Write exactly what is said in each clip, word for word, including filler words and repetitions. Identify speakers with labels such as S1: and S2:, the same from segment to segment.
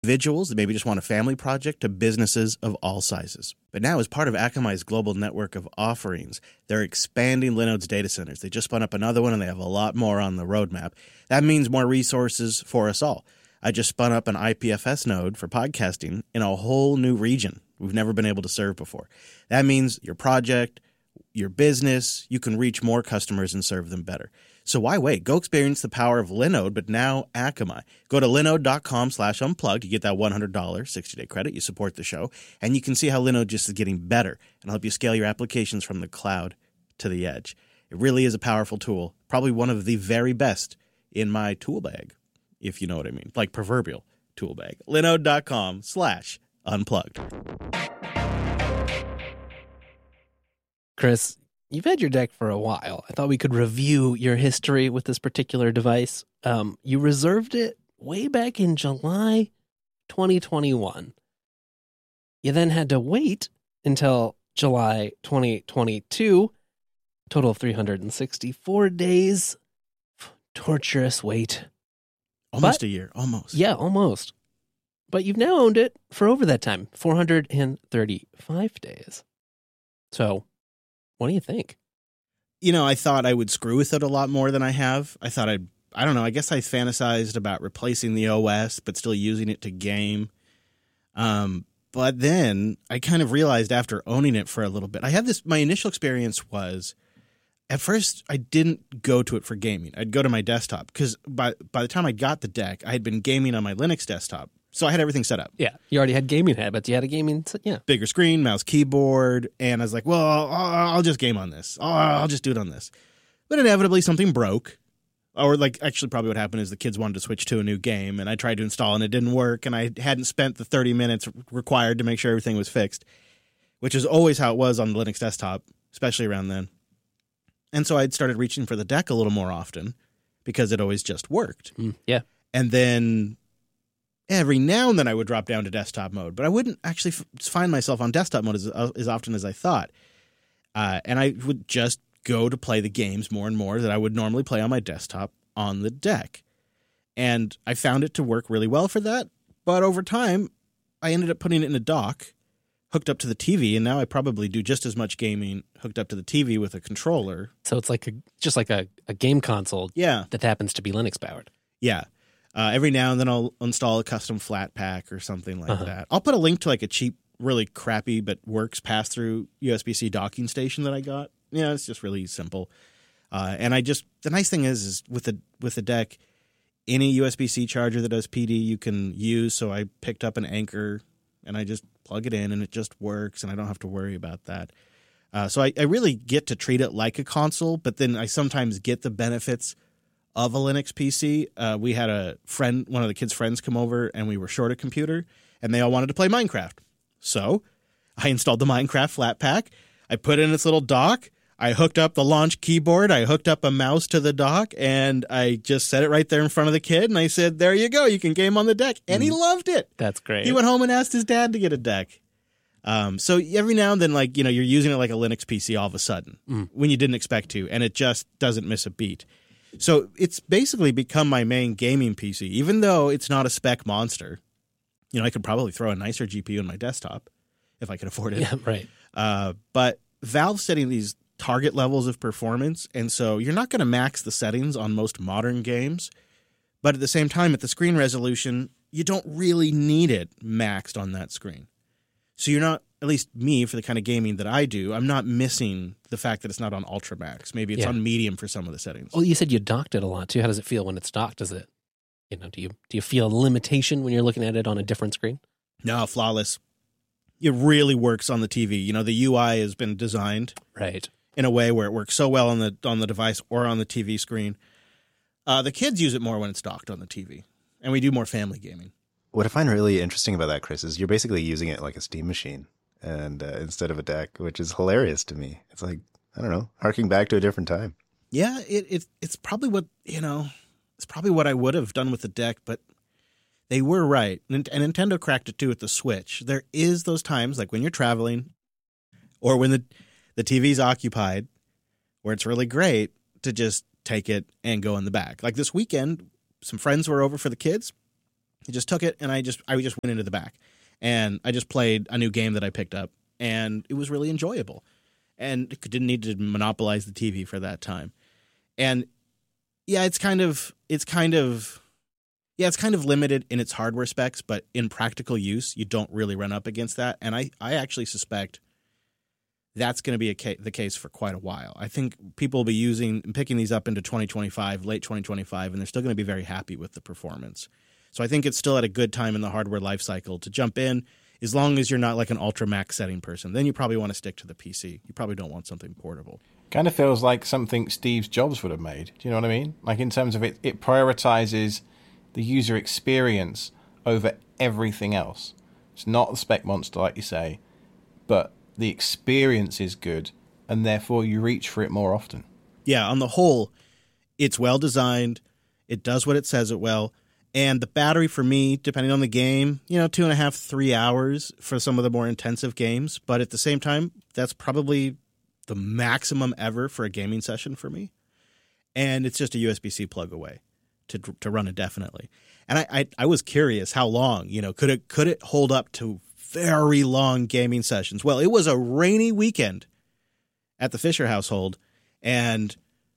S1: individuals that maybe just want a family project to businesses of all sizes. But now, as part of Akamai's global network of offerings, they're expanding Linode's data centers. They just spun up another one, and they have a lot more on the roadmap. That means more resources for us all. I just spun up an I P F S node for podcasting in a whole new region we've never been able to serve before. That means your project, your business, you can reach more customers and serve them better. So why wait? Go experience the power of Linode, but now Akamai. Go to linode.com slash unplugged. You get that one hundred dollars sixty-day credit. You support the show. And you can see how Linode just is getting better and help you scale your applications from the cloud to the edge. It really is a powerful tool, probably one of the very best in my tool bag, if you know what I mean, like proverbial tool bag. Linode.com slash unplugged.
S2: Chris, you've had your deck for a while. I thought we could review your history with this particular device. Um, you reserved it way back in July twenty twenty-one. You then had to wait until July twenty twenty-two. Total of three hundred sixty-four days. Torturous wait.
S1: Almost
S2: But-
S1: a year, almost.
S2: Yeah, almost. But you've now owned it for over that time, four hundred thirty-five days. So, what do you think?
S1: You know, I thought I would screw with it a lot more than I have. I thought I'd, I don't know, I guess I fantasized about replacing the O S, but still using it to game. Um, but then I kind of realized after owning it for a little bit, I had this, my initial experience was, at first I didn't go to it for gaming. I'd go to my desktop because by, by the time I got the deck, I had been gaming on my Linux desktop. So I had everything set up.
S2: Yeah, you already had gaming habits. You had a gaming, yeah.
S1: Bigger screen, mouse, keyboard, and I was like, well, I'll, I'll just game on this. I'll, I'll just do it on this. But inevitably something broke. Or like actually probably what happened is the kids wanted to switch to a new game, and I tried to install and it didn't work, and I hadn't spent the thirty minutes required to make sure everything was fixed, which is always how it was on the Linux desktop, especially around then. And so I'd started reaching for the deck a little more often because it always just worked.
S2: Mm, yeah.
S1: And then every now and then I would drop down to desktop mode, but I wouldn't actually f- find myself on desktop mode as, uh, as often as I thought. Uh, and I would just go to play the games more and more that I would normally play on my desktop on the deck. And I found it to work really well for that. But over time, I ended up putting it in a dock, hooked up to the T V, and now I probably do just as much gaming hooked up to the T V with a controller.
S2: So it's like a, just like a, a game console
S1: Yeah.
S2: that happens to be Linux powered.
S1: Yeah. Uh, every now and then I'll install a custom flat pack or something like
S2: Uh-huh.
S1: that. I'll put a link to like a cheap, really crappy but works pass-through U S B C docking station that I got. Yeah, it's just really simple. Uh, and I just the nice thing is, is with the with the deck, any U S B C charger that does P D you can use. So I picked up an Anker and I just plug it in and it just works, and I don't have to worry about that. Uh, so I, I really get to treat it like a console, but then I sometimes get the benefits of a Linux P C. Uh, we had a friend, one of the kids' friends come over, and we were short a computer, and they all wanted to play Minecraft. So I installed the Minecraft Flatpak. I put in its little dock. I hooked up the launch keyboard. I hooked up a mouse to the dock, and I just set it right there in front of the kid, and I said, there you go. You can game on the deck. And he loved it.
S2: That's great.
S1: He went home and asked his dad to get a deck. Um, so every now and then, like, you know, you're using it like a Linux P C all of a sudden
S2: Mm.
S1: when you didn't expect to, and it just doesn't miss a beat. So it's basically become my main gaming P C, even though it's not a spec monster. You know, I could probably throw a nicer G P U on my desktop if I could afford it.
S2: Yeah, right.
S1: Uh, but Valve's setting these target levels of performance, and so you're not going to max the settings on most modern games. But at the same time, at the screen resolution, you don't really need it maxed on that screen. So you're not, at least me, for the kind of gaming that I do, I'm not missing the fact that it's not on Ultra Max. Maybe it's
S2: Yeah.
S1: on medium for some of the settings.
S2: Well, you said you docked it a lot too. How does it feel when it's docked? Does it, you know, do you do you feel a limitation when you're looking at it on a different screen?
S1: No, flawless. It really works on the T V. You know, the U I has been designed
S2: Right.
S1: in a way where it works so well on the on the device or on the T V screen. Uh, the kids use it more when it's docked on the T V, and we do more family gaming.
S3: What I find really interesting about that, Chris, is you're basically using it like a Steam machine and uh, instead of a deck, which is hilarious to me. It's like, I don't know, harking back to a different time.
S1: Yeah, it, it it's probably what, you know, it's probably what I would have done with the deck, but they were right. And, and Nintendo cracked it too with the Switch. There is those times, like when you're traveling or when the, the T V's occupied, where it's really great to just take it and go in the back. Like this weekend, some friends were over for the kids. I just took it and I just I just went into the back, and I just played a new game that I picked up, and it was really enjoyable, and it didn't need to monopolize the T V for that time. And yeah, it's kind of it's kind of yeah, it's kind of limited in its hardware specs, but in practical use, you don't really run up against that. And I, I actually suspect that's going to be a ca- the case for quite a while. I think people will be using picking these up into twenty twenty-five, late twenty twenty-five, and they're still going to be very happy with the performance. So I think it's still at a good time in the hardware life cycle to jump in, as long as you're not like an ultra max setting person. Then you probably want to stick to the P C. You probably don't want something portable.
S4: Kind of feels like something Steve Jobs would have made. Do you know what I mean? Like in terms of it, it prioritizes the user experience over everything else. It's not the spec monster, like you say, but the experience is good, and therefore you reach for it more often.
S1: Yeah, on the whole, it's well designed. It does what it says it will. And the battery for me, depending on the game, you know, two and a half, three hours for some of the more intensive games. But at the same time, that's probably the maximum ever for a gaming session for me. And it's just a U S B C plug away to to run indefinitely. And I, I I was curious how long, you know, could it could it hold up to very long gaming sessions? Well, it was a rainy weekend at the Fisher household, and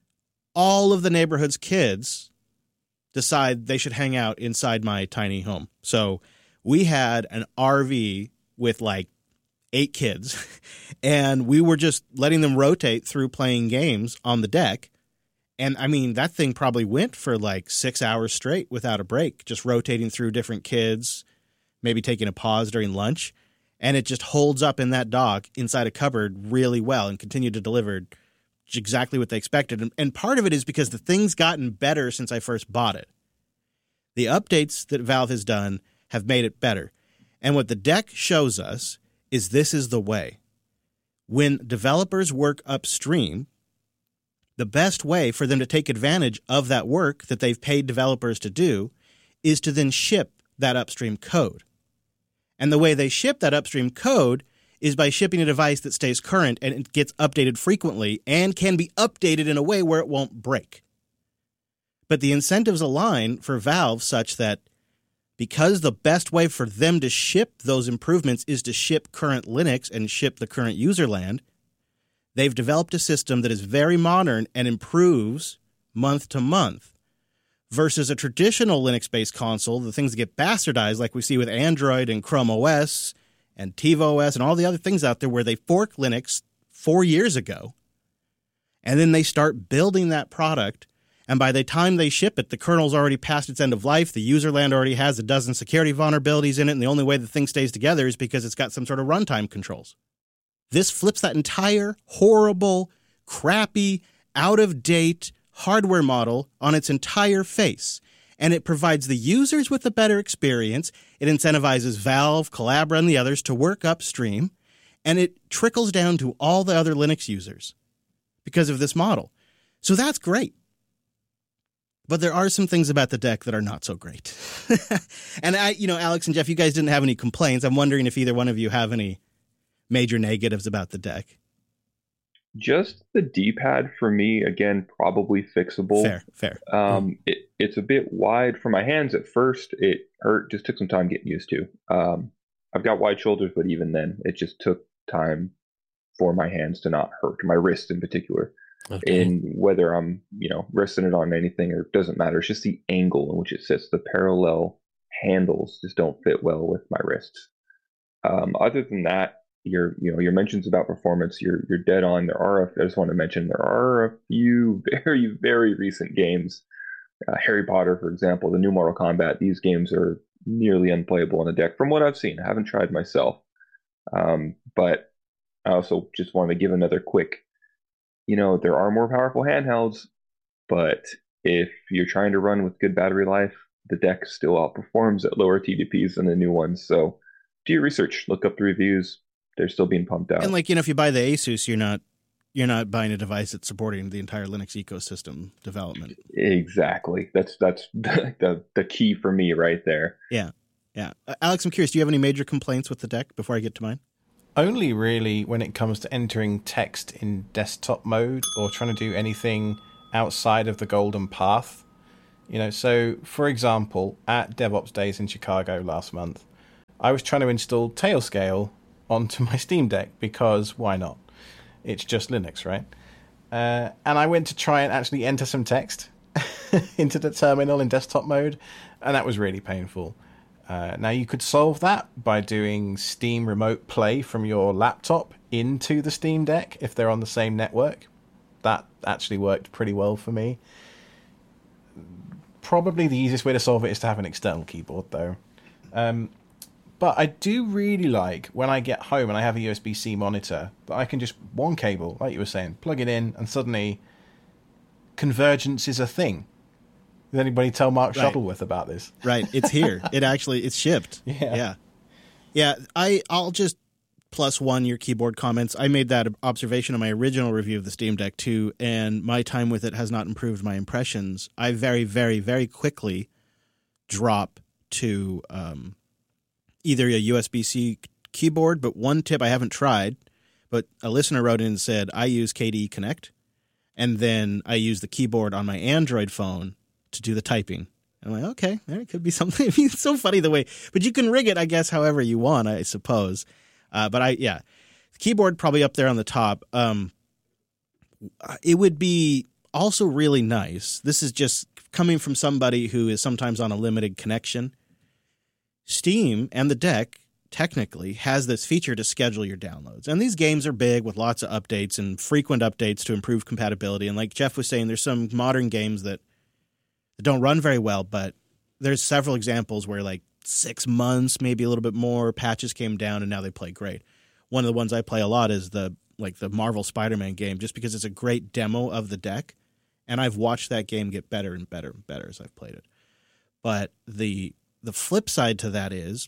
S1: all of the neighborhood's kids decide they should hang out inside my tiny home. So we had an R V with like eight kids, and we were just letting them rotate through playing games on the deck. And I mean, that thing probably went for like six hours straight without a break, just rotating through different kids, maybe taking a pause during lunch. And it just holds up in that dock inside a cupboard really well and continued to deliver exactly what they expected. And, and part of it is because the thing's gotten better since I first bought it. The updates that Valve has done have made it better. And what the deck shows us is this is the way. When developers work upstream, the best way for them to take advantage of that work that they've paid developers to do is to then ship that upstream code. And the way they ship that upstream code is by shipping a device that stays current and it gets updated frequently and can be updated in a way where it won't break. But the incentives align for Valve such that because the best way for them to ship those improvements is to ship current Linux and ship the current user land, they've developed a system that is very modern and improves month to month versus a traditional Linux-based console, the things that get bastardized like we see with Android and Chrome O S and TiVo-O S and all the other things out there where they fork Linux four years ago, and then they start building that product, and by the time they ship it, the kernel's already past its end of life, the user land already has a dozen security vulnerabilities in it, and the only way the thing stays together is because it's got some sort of runtime controls. This flips that entire horrible, crappy, out-of-date hardware model on its entire face, and it provides the users with a better experience. It incentivizes Valve, Collabora, and the others to work upstream, and it trickles down to all the other Linux users because of this model. So that's great. But there are some things about the deck that are not so great. And I, you know, Alex and Jeff, you guys didn't have any complaints. I'm wondering if either one of you have any major negatives about the deck.
S5: Just the D-pad for me, again, probably fixable.
S1: Fair, fair.
S5: Um,
S1: mm.
S5: it, it's a bit wide for my hands at first. It hurt, just took some time getting used to. Um, I've got wide shoulders, but even then, it just took time for my hands to not hurt, my wrists in particular. Okay. And whether I'm, you know, resting it on anything or it doesn't matter, it's just the angle in which it sits. The parallel handles just don't fit well with my wrists. Um, other than that, your, you know, your mentions about performance, you're you're dead on. There are, a, I just want to mention, there are a few very, very recent games. Uh, Harry Potter, for example, the new Mortal Kombat. These games are nearly unplayable on the deck, from what I've seen. I haven't tried myself, um, but I also just want to give another quick. You know, there are more powerful handhelds, but if you're trying to run with good battery life, the deck still outperforms at lower T D Ps than the new ones. So do your research, look up the reviews. They're still being pumped out.
S1: And like, you know, if you buy the Asus, you're not you're not buying a device that's supporting the entire Linux ecosystem development.
S5: Exactly. That's that's the the, the key for me right there.
S1: Yeah. Yeah. Uh, Alex, I'm curious, do you have any major complaints with the deck before I get to mine?
S4: Only really when it comes to entering text in desktop mode or trying to do anything outside of the golden path. You know, so for example, at DevOps Days in Chicago last month, I was trying to install Tailscale onto my Steam Deck because why not? It's just Linux, right? Uh, and I went to try and actually enter some text into the terminal in desktop mode, and that was really painful. Uh, now, you could solve that by doing Steam Remote Play from your laptop into the Steam Deck if they're on the same network. That actually worked pretty well for me. Probably the easiest way to solve it is to have an external keyboard, though. Um, but I do really like when I get home and I have a U S B-C monitor that I can just, one cable, like you were saying, plug it in, and suddenly convergence is a thing. Did anybody tell Mark
S1: Right.
S4: Shuttleworth about this?
S1: Right. It's here. It actually, it's shipped.
S4: Yeah.
S1: Yeah. Yeah. I, I'll just plus one your keyboard comments. I made that observation in my original review of the Steam Deck too, and my time with it has not improved my impressions. I very, very, very quickly drop to um, either a U S B-C keyboard, but one tip I haven't tried, but a listener wrote in and said, I use K D E Connect, and then I use the keyboard on my Android phone to do the typing. I'm like, okay, there could be something. It's so funny the way, but you can rig it, I guess, however you want, I suppose. Uh, but I, yeah, the keyboard probably up there on the top. Um, it would be also really nice. This is just coming from somebody who is sometimes on a limited connection. Steam and the deck technically has this feature to schedule your downloads. And these games are big with lots of updates and frequent updates to improve compatibility. And like Jeff was saying, there's some modern games that don't run very well, but there's several examples where like six months, maybe a little bit more, patches came down and now they play great. One of the ones I play a lot is the like the Marvel Spider-Man game, just because it's a great demo of the deck, and I've watched that game get better and better and better as I've played it. But the the flip side to that is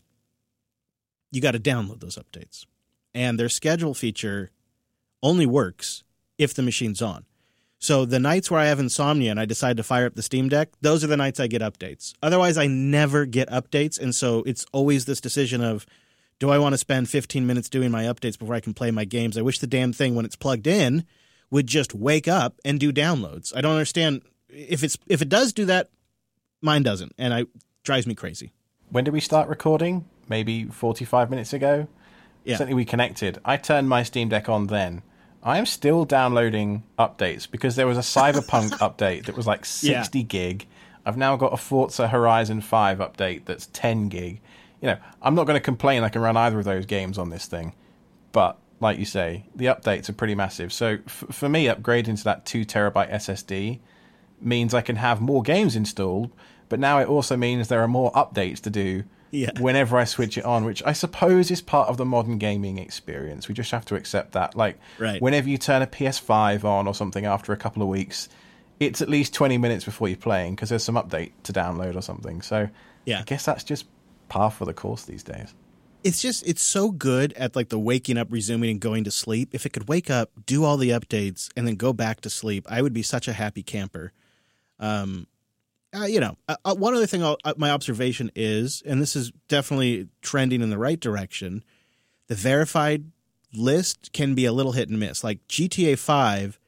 S1: you got to download those updates, and their schedule feature only works if the machine's on. So the nights where I have insomnia and I decide to fire up the Steam Deck, those are the nights I get updates. Otherwise, I never get updates, and so it's always this decision of, do I want to spend fifteen minutes doing my updates before I can play my games? I wish the damn thing, when it's plugged in, would just wake up and do downloads. I don't understand. If it's if it does do that, mine doesn't, and it drives me crazy.
S4: When did we start recording? Maybe forty-five minutes ago?
S1: Yeah.
S4: Certainly we connected. I turned my Steam Deck on then. I am still downloading updates because there was a Cyberpunk update that was like sixty yeah. gig. I've now got a Forza Horizon five update that's ten gig. You know, I'm not going to complain I can run either of those games on this thing. But, like you say, the updates are pretty massive. So, f- for me, upgrading to that two terabyte S S D means I can have more games installed, but now it also means there are more updates to do yeah. whenever I switch it on, which I suppose is part of the modern gaming experience. We just have to accept that. Like,
S1: right.
S4: whenever you turn a P S five on or something after a couple of weeks, it's at least twenty minutes before you're playing because there's some update to download or something. So,
S1: yeah.
S4: I guess that's just par for the course these days.
S1: It's just, it's so good at like the waking up, resuming, and going to sleep. If it could wake up, do all the updates, and then go back to sleep, I would be such a happy camper. Um, uh, you know, uh, one other thing I'll, uh, my observation is, and this is definitely trending in the right direction, the verified list can be a little hit and miss. Like G T A five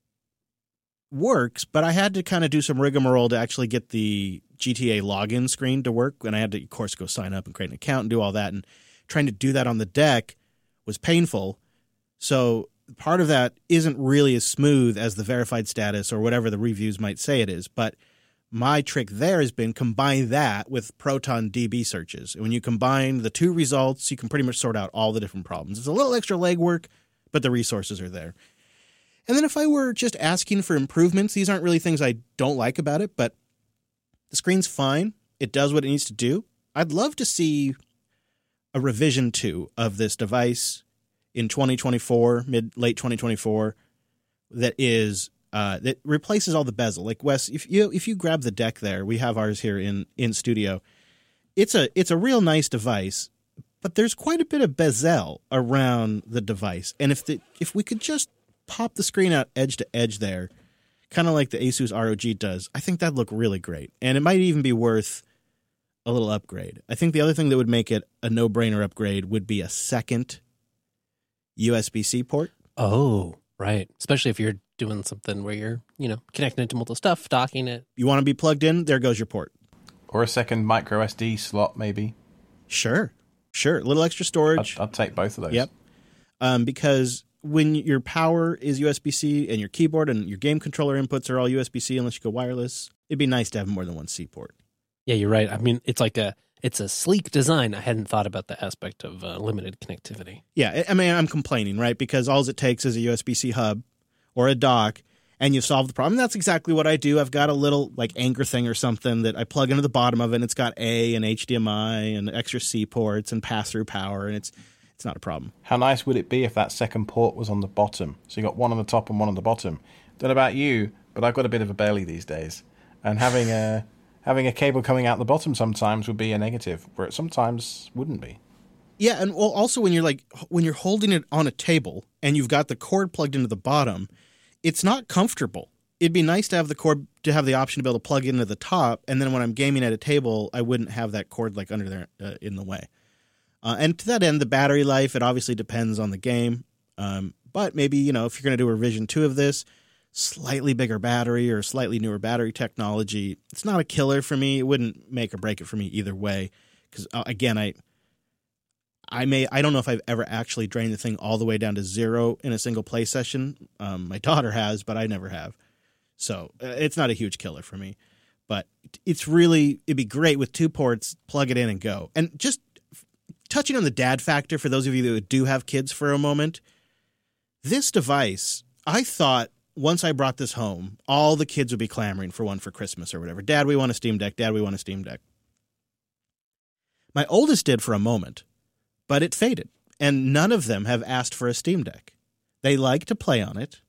S1: works, but I had to kind of do some rigmarole to actually get the G T A login screen to work, and I had to, of course, go sign up and create an account and do all that, and trying to do that on the deck was painful. So part of that isn't really as smooth as the verified status or whatever the reviews might say it is, but my trick there has been combine that with Proton D B searches. And when you combine the two results, you can pretty much sort out all the different problems. It's a little extra legwork, but the resources are there. And then if I were just asking for improvements, these aren't really things I don't like about it, but the screen's fine. It does what it needs to do. I'd love to see a revision two of this device in twenty twenty-four, mid late twenty twenty-four, that is uh, that replaces all the bezel. Like Wes, if you if you grab the deck there, we have ours here in in studio. It's a it's a real nice device, but there's quite a bit of bezel around the device. And if the if we could just pop the screen out edge to edge there, kind of like the Asus R O G does, I think that'd look really great. And it might even be worth a little upgrade. I think the other thing that would make it a no-brainer upgrade would be a second U S B-C port.
S2: Oh, right. Especially if you're doing something where you're, you know, connecting it to multiple stuff, docking it.
S1: You want to be plugged in? There goes your port.
S4: Or a second micro S D slot, maybe.
S1: Sure. Sure. A little extra storage.
S4: I'd, I'd take both of those.
S1: Yep. Um, because when your power is U S B C and your keyboard and your game controller inputs are all U S B C unless you go wireless, it'd be nice to have more than one C port.
S2: Yeah, you're right. I mean, it's like a it's a sleek design. I hadn't thought about the aspect of uh, limited connectivity.
S1: Yeah, I mean, I'm complaining, right? Because all it takes is a U S B C hub or a dock, and you've solved the problem. And that's exactly what I do. I've got a little like Anchor thing or something that I plug into the bottom of it, and it's got A and H D M I and extra C ports and pass-through power, and it's it's not a problem.
S4: How nice would it be if that second port was on the bottom? So you got one on the top and one on the bottom. Don't know about you, but I've got a bit of a belly these days, and having a having a cable coming out the bottom sometimes would be a negative, where it sometimes wouldn't be.
S1: Yeah, and well, also when you're like when you're holding it on a table and you've got the cord plugged into the bottom, it's not comfortable. It'd be nice to have the cord to have the option to be able to plug into the top, and then when I'm gaming at a table, I wouldn't have that cord like under there uh, in the way. Uh, and to that end, the battery life, it obviously depends on the game. Um, but maybe, you know, if you're going to do a revision two of this, slightly bigger battery or slightly newer battery technology, it's not a killer for me. It wouldn't make or break it for me either way. Because, uh, again, I I may I don't know if I've ever actually drained the thing all the way down to zero in a single play session. Um, my daughter has, but I never have. So uh, it's not a huge killer for me. But it's really, it'd be great with two ports, plug it in and go. And just touching on the dad factor for those of you that do have kids for a moment, this device, I thought once I brought this home, all the kids would be clamoring for one for Christmas or whatever. Dad, we want a Steam Deck. Dad, we want a Steam Deck. My oldest did for a moment, but it faded. And none of them have asked for a Steam Deck. They like to play on it.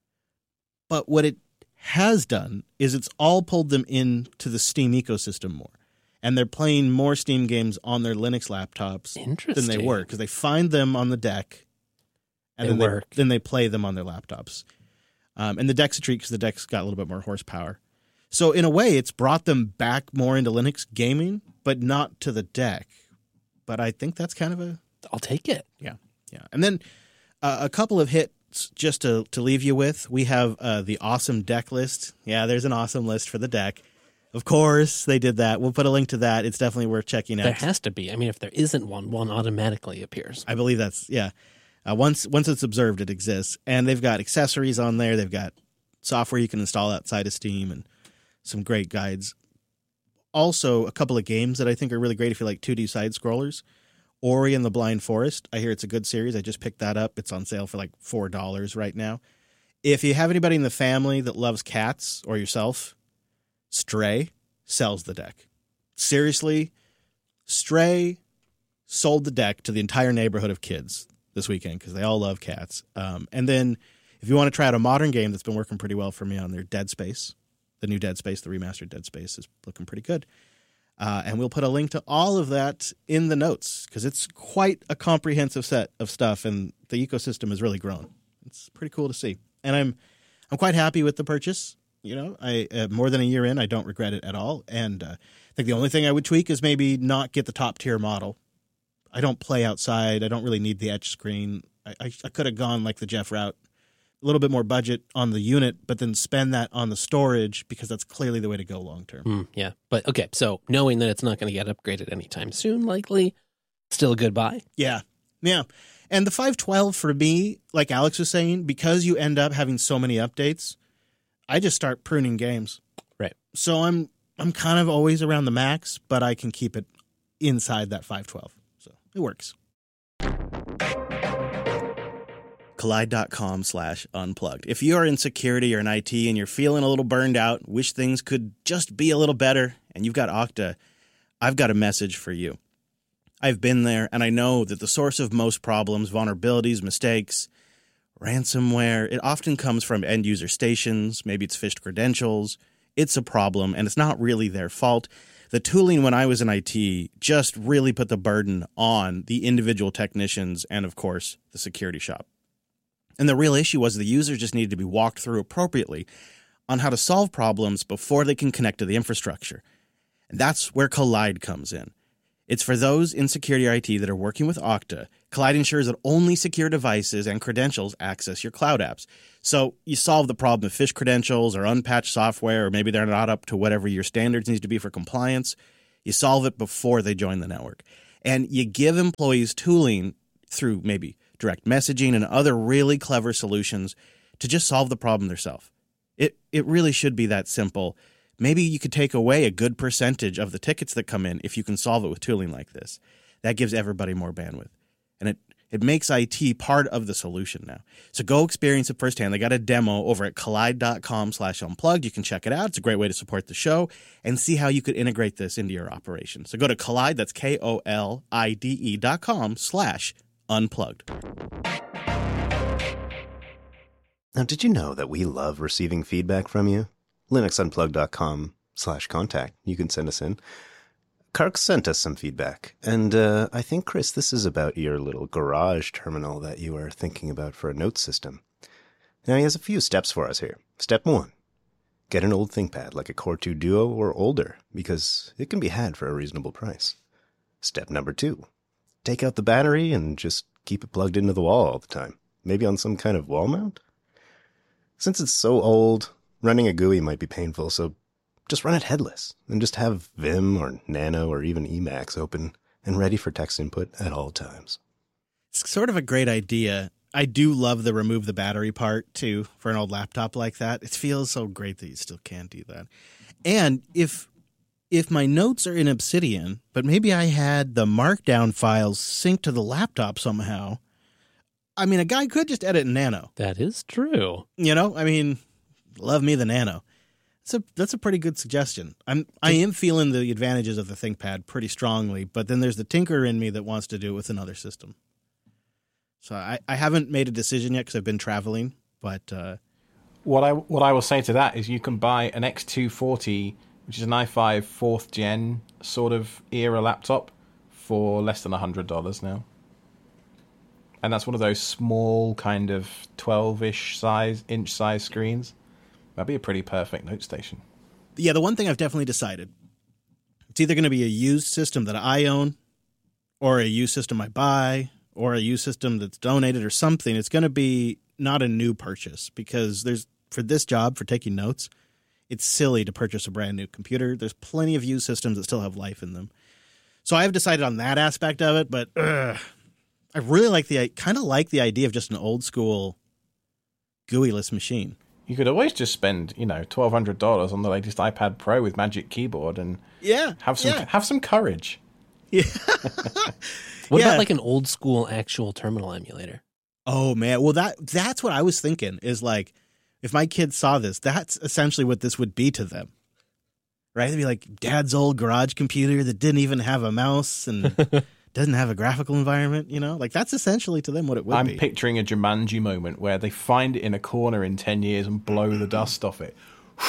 S1: But what it has done is it's all pulled them into the Steam ecosystem more. And they're playing more Steam games on their Linux laptops than they were because they find them on the deck, and
S2: they
S1: then,
S2: work.
S1: They, then they play them on their laptops. Um, and the deck's a treat because the deck's got a little bit more horsepower. So in a way, it's brought them back more into Linux gaming, but not to the deck. But I think that's kind of a...
S2: I'll take it.
S1: Yeah, yeah. And then uh, a couple of hits just to, to leave you with. We have uh, the awesome deck list. Yeah, there's an awesome list for the deck. Of course, they did that. We'll put a link to that. It's definitely worth checking out.
S2: There has to be. I mean, if there isn't one, one automatically appears.
S1: I believe that's, yeah. Uh, once once it's observed, it exists. And they've got accessories on there. They've got software you can install outside of Steam and some great guides. Also, a couple of games that I think are really great if you like two D side-scrollers. Ori and the Blind Forest. I hear it's a good series. I just picked that up. It's on sale for like four dollars right now. If you have anybody in the family that loves cats or yourself, Stray sells the deck. Seriously, Stray sold the deck to the entire neighborhood of kids this weekend because they all love cats. Um, and then if you want to try out a modern game that's been working pretty well for me on their Dead Space, the new Dead Space, the remastered Dead Space is looking pretty good. Uh, and we'll put a link to all of that in the notes because it's quite a comprehensive set of stuff and the ecosystem has really grown. It's pretty cool to see. And I'm I'm quite happy with the purchase. You know, I uh, more than a year in, I don't regret it at all. And uh, I think the only thing I would tweak is maybe not get the top tier model. I don't play outside. I don't really need the etch screen. I, I, I could have gone like the Jeff route, a little bit more budget on the unit, but then spend that on the storage because that's clearly the way to go long term.
S2: Mm, yeah. But okay, so knowing that it's not going to get upgraded anytime soon, likely, still a good buy.
S1: Yeah. Yeah. And the five twelve for me, like Alex was saying, because you end up having so many updates, I just start pruning games.
S2: Right.
S1: So I'm I'm kind of always around the max, but I can keep it inside that five twelve. So it works. Collide.com slash unplugged. If you are in security or in I T and you're feeling a little burned out, wish things could just be a little better, and you've got Okta, I've got a message for you. I've been there, and I know that the source of most problems, vulnerabilities, mistakes, ransomware, it often comes from end-user stations. Maybe it's phished credentials. It's a problem, and it's not really their fault. The tooling when I was in I T just really put the burden on the individual technicians and, of course, the security shop. And the real issue was the users just needed to be walked through appropriately on how to solve problems before they can connect to the infrastructure. And that's where Collide comes in. It's for those in security I T that are working with Okta Kolide ensures that only secure devices and credentials access your cloud apps. So you solve the problem of phish credentials or unpatched software, or maybe they're not up to whatever your standards need to be for compliance. You solve it before they join the network. And you give employees tooling through maybe direct messaging and other really clever solutions to just solve the problem themselves. It it really should be that simple. Maybe you could take away a good percentage of the tickets that come in if you can solve it with tooling like this. That gives everybody more bandwidth. And it, it makes I T part of the solution now. So go experience it firsthand. They got a demo over at kolide.com slash unplugged. You can check it out. It's a great way to support the show and see how you could integrate this into your operation. So go to Kolide, that's K O L I D E dot com slash unplugged.
S3: Now, did you know that we love receiving feedback from you? linuxunplugged.com slash contact. You can send us in. Kark sent us some feedback, and uh, I think, Chris, this is about your little garage terminal that you are thinking about for a note system. Now, he has a few steps for us here. Step one, get an old ThinkPad like a Core two Duo or older, because it can be had for a reasonable price. Step number two, take out the battery and just keep it plugged into the wall all the time, maybe on some kind of wall mount? Since it's so old, running a G U I might be painful, so just run it headless and just have Vim or Nano or even Emacs open and ready for text input at all times.
S1: It's sort of a great idea. I do love the remove the battery part, too, for an old laptop like that. It feels so great that you still can't do that. And if if my notes are in Obsidian, but maybe I had the Markdown files synced to the laptop somehow, I mean, a guy could just edit in Nano.
S2: That is true.
S1: You know, I mean, love me the Nano. That's a, that's a pretty good suggestion. I'm, I am feeling the advantages of the ThinkPad pretty strongly, but then there's the tinkerer in me that wants to do it with another system. So I, I haven't made a decision yet because I've been traveling, but... Uh,
S4: what I what I will say to that is you can buy an X two forty, which is an i five fourth gen sort of era laptop, for less than one hundred dollars now. And that's one of those small kind of twelve-ish size, inch size screens. That'd be a pretty perfect note station.
S1: Yeah, the one thing I've definitely decided, it's either going to be a used system that I own, or a used system I buy, or a used system that's donated or something. It's going to be not a new purchase, because there's, for this job, for taking notes, it's silly to purchase a brand new computer. There's plenty of used systems that still have life in them. So I've decided on that aspect of it, but ugh, I really like the, I kind of like the idea of just an old school G U I-less machine.
S4: You could always just spend, you know, twelve hundred dollars on the latest iPad Pro with Magic Keyboard and
S1: yeah,
S4: have some
S1: yeah.
S4: have some courage.
S1: Yeah.
S2: What
S1: Yeah.
S2: about like an old school actual terminal emulator?
S1: Oh man, well that that's what I was thinking, is like, if my kids saw this, that's essentially what this would be to them. Right? They'd be like, Dad's old garage computer that didn't even have a mouse and doesn't have a graphical environment, you know? Like, that's essentially to them what it would
S4: I'm
S1: be.
S4: picturing a Jumanji moment where they find it in a corner in ten years and blow the dust off it.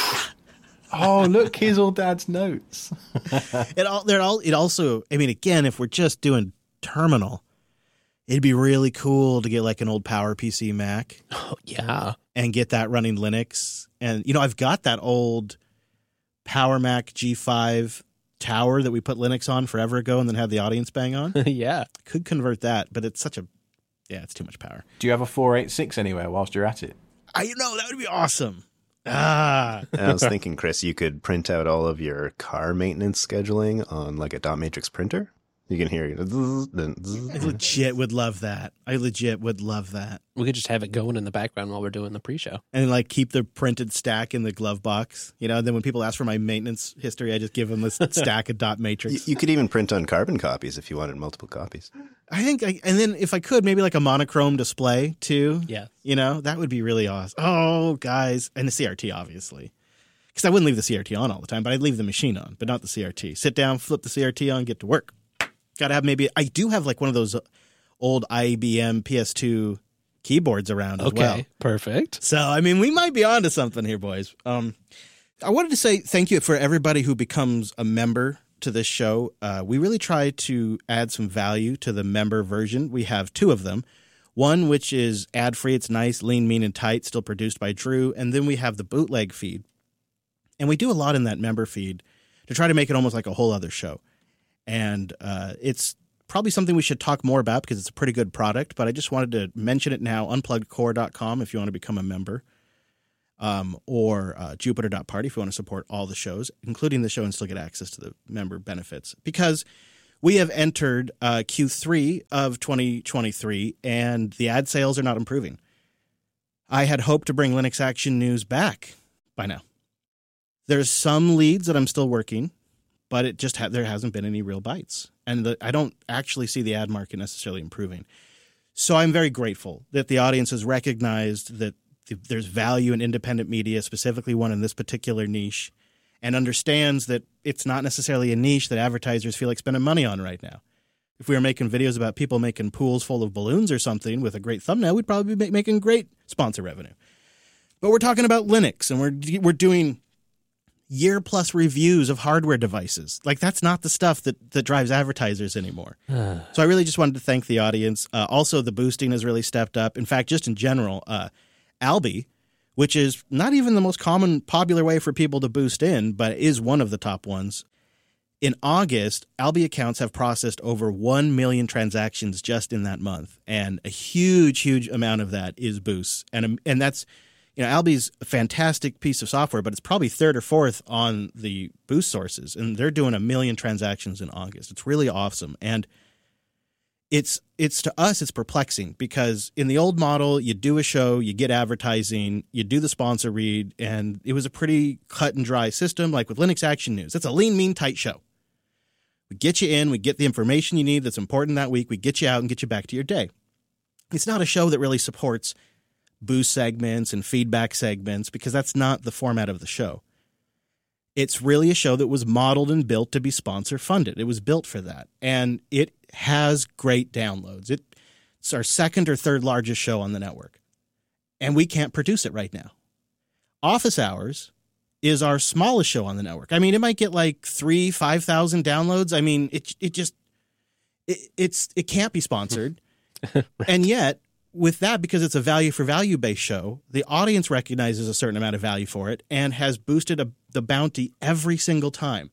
S4: Oh, look, here's all Dad's notes.
S1: It all they're all it also, I mean, again, if we're just doing terminal, it'd be really cool to get like an old PowerPC Mac.
S2: Oh, yeah.
S1: And get that running Linux. And, you know, I've got that old Power Mac G five tower that we put Linux on forever ago and then had the audience bang on.
S2: Yeah.
S1: Could convert that, but it's such a, yeah, it's too much power.
S4: Do you have a four eighty-six anywhere whilst you're at it?
S1: I, you know, that would be awesome. Ah.
S3: I was thinking, Chris, you could print out all of your car maintenance scheduling on like a dot matrix printer. You can hear it.
S1: I legit would love that. I legit would love that.
S2: We could just have it going in the background while we're doing the pre-show.
S1: And like keep the printed stack in the glove box. You know, and then when people ask for my maintenance history, I just give them this stack of dot matrix.
S3: You could even print on carbon copies if you wanted multiple copies.
S1: I think, I, and then if I could, maybe like a monochrome display too.
S2: Yeah.
S1: You know, that would be really awesome. Oh, guys. And the C R T, obviously. Because I wouldn't leave the C R T on all the time, but I'd leave the machine on, but not the C R T. Sit down, flip the C R T on, get to work. Got to have maybe, I do have like one of those old I B M P S two keyboards around as
S2: Okay,
S1: well.
S2: perfect.
S1: So, I mean, we might be onto something here, boys. Um, I wanted to say thank you for everybody who becomes a member to this show. Uh, we really try to add some value to the member version. We have two of them. One, which is ad-free. It's nice, lean, mean, and tight, still produced by Drew. And then we have the bootleg feed. And we do a lot in that member feed to try to make it almost like a whole other show. And uh, it's probably something we should talk more about because it's a pretty good product, but I just wanted to mention it now, unplugged core dot com if you want to become a member, um, or uh, jupiter dot party if you want to support all the shows, including the show, and still get access to the member benefits. Because we have entered uh, Q three of twenty twenty-three, and the ad sales are not improving. I had hoped to bring Linux Action News back by now. There's some leads that I'm still working, but it just ha- there hasn't been any real bites. And the, I don't actually see the ad market necessarily improving. So I'm very grateful that the audience has recognized that th- there's value in independent media, specifically one in this particular niche, and understands that it's not necessarily a niche that advertisers feel like spending money on right now. If we were making videos about people making pools full of balloons or something with a great thumbnail, we'd probably be making great sponsor revenue. But we're talking about Linux, and we're we're doing year-plus reviews of hardware devices. Like, that's not the stuff that, that drives advertisers anymore. So I really just wanted to thank the audience. Uh, also, the boosting has really stepped up. In fact, just in general, uh, Alby, which is not even the most common, popular way for people to boost in, but is one of the top ones. In August, Alby accounts have processed over one million transactions just in that month. And a huge, huge amount of that is boosts. And, and that's... You know, Alby's a fantastic piece of software, but it's probably third or fourth on the boost sources, and they're doing a million transactions in August. It's really awesome, and it's it's to us it's perplexing because in the old model, you do a show, you get advertising, you do the sponsor read, and it was a pretty cut and dry system. Like with Linux Action News, it's a lean, mean, tight show. We get you in, we get the information you need that's important that week, we get you out and get you back to your day. It's not a show that really supports boost segments and feedback segments because that's not the format of the show. It's really a show that was modeled and built to be sponsor funded. It was built for that. And it has great downloads. It, it's our second or third largest show on the network. And we can't produce it right now. Office Hours is our smallest show on the network. I mean, it might get like three, five thousand downloads. I mean, it it just it, it's it can't be sponsored. Right. And yet, with that, because it's a value for value based show, the audience recognizes a certain amount of value for it and has boosted a, the bounty every single time.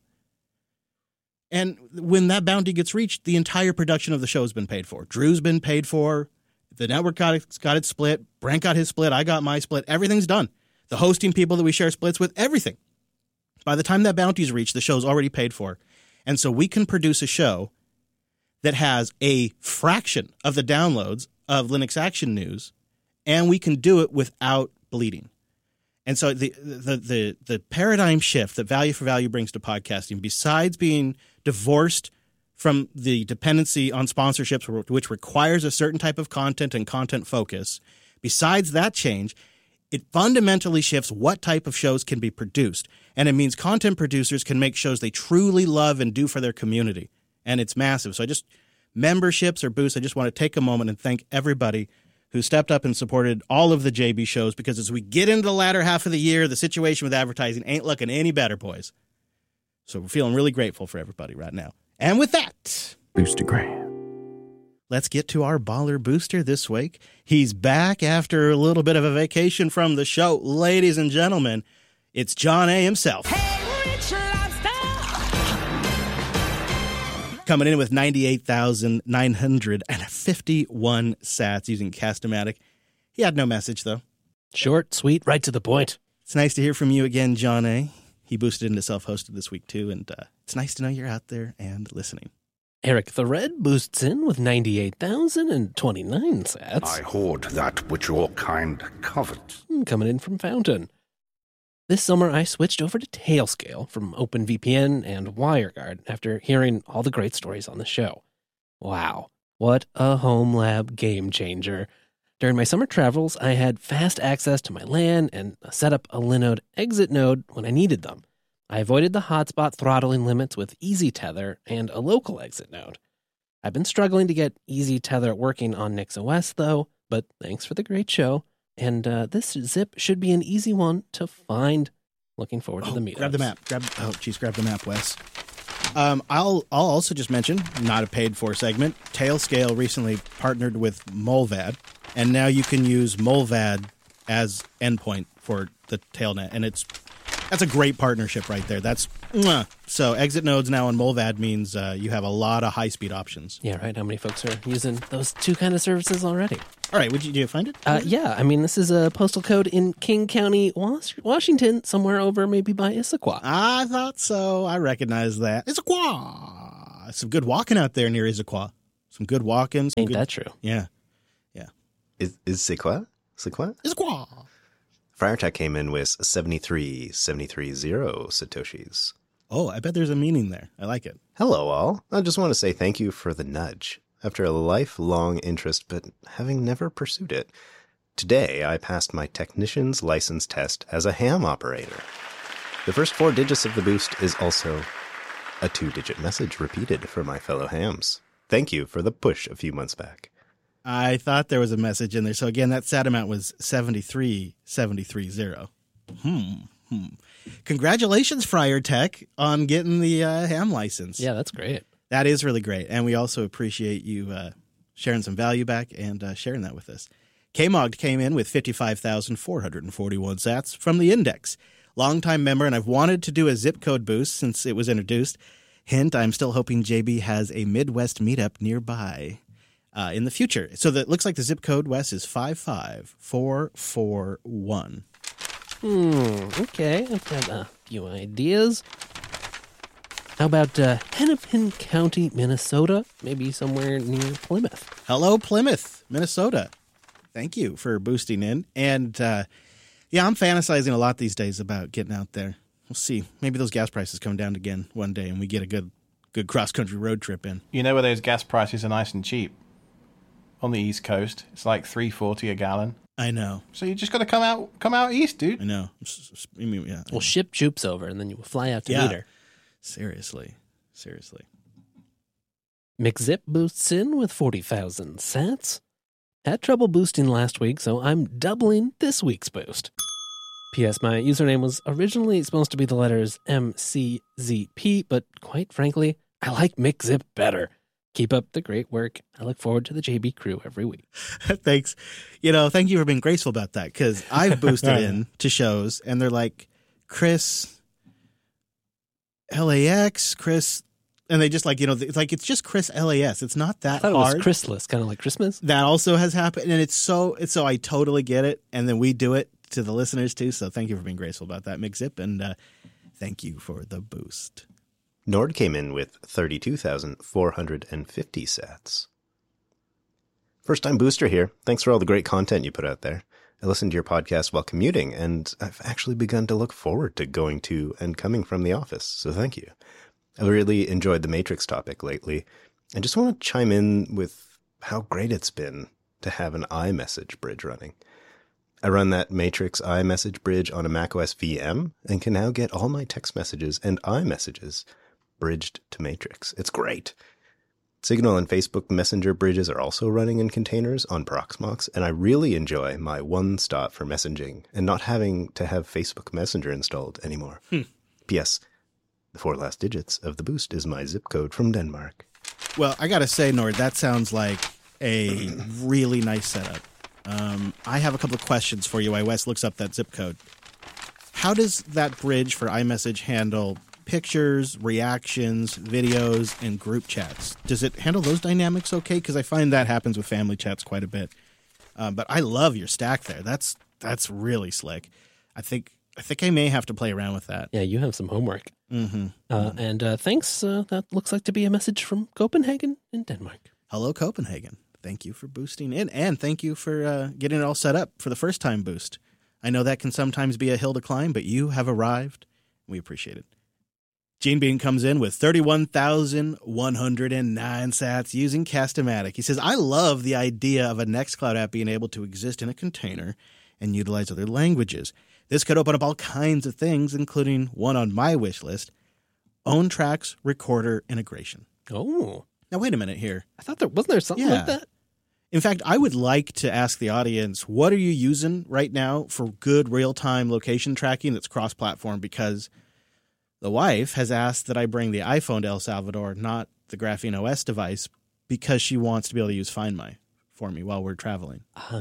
S1: And when that bounty gets reached, the entire production of the show has been paid for. Drew's been paid for. The network got it, got it split. Brent got his split. I got my split. Everything's done. The hosting people that we share splits with, everything. By the time that bounty's reached, the show's already paid for. And so we can produce a show that has a fraction of the downloads of Linux Action News, and we can do it without bleeding. And so the, the the the paradigm shift that Value for Value brings to podcasting, besides being divorced from the dependency on sponsorships, which requires a certain type of content and content focus, besides that change, it fundamentally shifts what type of shows can be produced. And it means content producers can make shows they truly love and do for their community. And it's massive. So I just... memberships or boosts, I just want to take a moment and thank everybody who stepped up and supported all of the J B shows, because as we get into the latter half of the year, the situation with advertising ain't looking any better, boys. So we're feeling really grateful for everybody right now. And with that,
S3: Boostergram.
S1: Let's get to our baller booster this week. He's back after a little bit of a vacation from the show. Ladies and gentlemen, it's John A. himself.
S6: Hey, Rich Lobster!
S1: Coming in with ninety-eight thousand nine hundred fifty-one sats using Cast-O-Matic. He had no message, though.
S2: Short, sweet, right to the point.
S1: It's nice to hear from you again, John A. He boosted into self-hosted this week, too, and uh, it's nice to know you're out there and listening.
S2: Eric the Red boosts in with ninety-eight thousand twenty-nine sats.
S7: I hoard that which your kind covet.
S2: Coming in from Fountain. This summer, I switched over to Tailscale from OpenVPN and WireGuard after hearing all the great stories on the show. Wow, what a home lab game changer. During my summer travels, I had fast access to my LAN and set up a Linode exit node when I needed them. I avoided the hotspot throttling limits with EasyTether and a local exit node. I've been struggling to get EasyTether working on NixOS, though, but thanks for the great show. And uh, this zip should be an easy one to find. Looking forward to
S1: oh,
S2: the meetups.
S1: Grab the map. Grab. Oh, geez, grab the map, Wes. Um, I'll I'll also just mention, not a paid for segment, Tailscale recently partnered with Molvad, and now you can use Molvad as endpoint for the Tailnet, and it's that's a great partnership right there. That's Mwah. So exit nodes now on Molvad means uh, you have a lot of high-speed options.
S2: Yeah, right. How many folks are using those two kind of services already?
S1: All right, would you, do you find it?
S2: Uh, yeah, I mean, this is a postal code in King County, Was- Washington, somewhere over maybe by Issaquah.
S1: I thought so. I recognize that. Issaquah. Some good walking out there near Issaquah. Some good walking. Some
S2: Ain't
S1: good,
S2: that true?
S1: Yeah.
S3: Is is Sequoia? Sequoia?
S1: Issaquah.
S3: FriarTech came in with seventy-three seven three zero Satoshis.
S1: Oh, I bet there's a meaning there. I like it.
S3: Hello, all. I just want to say thank you for the nudge. After a lifelong interest, but having never pursued it, today I passed my technician's license test as a ham operator. The first four digits of the boost is also a two-digit message repeated for my fellow hams. Thank you for the push a few months back.
S1: I thought there was a message in there. So again, that sat amount was seventy-three seven three zero. Hmm. Hmm. Congratulations, FriarTech, on getting the uh, ham license.
S2: Yeah, that's great.
S1: That is really great. And we also appreciate you uh, sharing some value back and uh, sharing that with us. K-Mogged came in with fifty-five thousand four hundred forty-one sats from the Index. Longtime member, and I've wanted to do a zip code boost since it was introduced. Hint, I'm still hoping J B has a Midwest meetup nearby uh, in the future. So that looks like the zip code, Wes, is five five four four one.
S2: Hmm, okay. I've got a few ideas. How about uh, Hennepin County, Minnesota? Maybe somewhere near Plymouth.
S1: Hello, Plymouth, Minnesota. Thank you for boosting in. And, uh, yeah, I'm fantasizing a lot these days about getting out there. We'll see. Maybe those gas prices come down again one day and we get a good good cross-country road trip in.
S4: You know where those gas prices are nice and cheap? On the East Coast. It's like three forty a gallon.
S1: I know.
S4: So you just got to come out come out east, dude.
S1: I know. I mean, yeah, I
S2: We'll
S1: know.
S2: ship Jupes over, and then you will fly out to
S1: Yeah.
S2: meet her.
S1: Seriously. Seriously.
S2: McZip boosts in with forty thousand sats. Had trouble boosting last week, so I'm doubling this week's boost. P S. My username was originally supposed to be the letters M C Z P, but quite frankly, I like McZip better. Keep up the great work. I look forward to the J B crew every week.
S1: Thanks. You know, thank you for being graceful about that, because I've boosted in to shows, and they're like, Chris L A X, Chris, and they just like, you know, it's like, it's just Chris L A S. It's not
S2: I
S1: that
S2: thought
S1: hard.
S2: it was Christmas, kind of like Christmas.
S1: That also has happened, and it's so, it's so I totally get it, and then we do it to the listeners too, so thank you for being graceful about that, McZip, and uh, thank you for the boost.
S3: Nord came in with thirty-two thousand four hundred fifty sats. First time booster here. Thanks for all the great content you put out there. I listened to your podcast while commuting, and I've actually begun to look forward to going to and coming from the office, so thank you. I've really enjoyed the Matrix topic lately. I just want to chime in with how great it's been to have an iMessage bridge running. I run that Matrix iMessage bridge on a macOS V M and can now get all my text messages and iMessages bridged to Matrix. It's great. Signal and Facebook Messenger bridges are also running in containers on Proxmox, and I really enjoy my one-stop for messaging and not having to have Facebook Messenger installed anymore.
S1: Hmm.
S3: P S. The four last digits of the boost is my zip code from Denmark.
S1: Well, I got to say, Nord, that sounds like a really nice setup. Um, I have a couple of questions for you while Wes looks up that zip code. How does that bridge for iMessage handle pictures, reactions, videos, and group chats? Does it handle those dynamics okay? Because I find that happens with family chats quite a bit. Um, but I love your stack there. That's that's really slick. I think I think I may have to play around with that.
S2: Yeah, you have some homework.
S1: Mm-hmm.
S2: Uh, and uh, thanks. Uh, that looks like to be a message from Copenhagen in Denmark.
S1: Hello, Copenhagen. Thank you for boosting in, and thank you for uh, getting it all set up for the first time boost. I know that can sometimes be a hill to climb, but you have arrived. We appreciate it. Gene Bean comes in with thirty-one thousand one hundred nine sats using Cast-O-Matic. He says, I love the idea of a Nextcloud app being able to exist in a container and utilize other languages. This could open up all kinds of things, including one on my wish list, Own Tracks Recorder integration.
S2: Oh,
S1: Now, wait a minute here.
S2: I thought there wasn't there something
S1: Yeah.
S2: like that.
S1: In fact, I would like to ask the audience, what are you using right now for good real-time location tracking that's cross-platform? Because the wife has asked that I bring the iPhone to El Salvador, not the Graphene O S device, because she wants to be able to use Find My for me while we're traveling.